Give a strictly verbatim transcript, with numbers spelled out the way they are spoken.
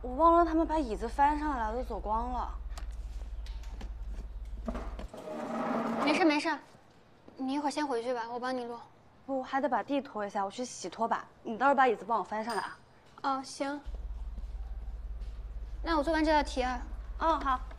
我忘了他们把椅子翻上来，都走光了。 没事没事，你一会儿先回去吧，我帮你录。 不，我还得把地拖一下，我去洗拖把。你到时候把椅子帮我翻上来啊。 哦，行。那我做完这道题啊。 嗯，好。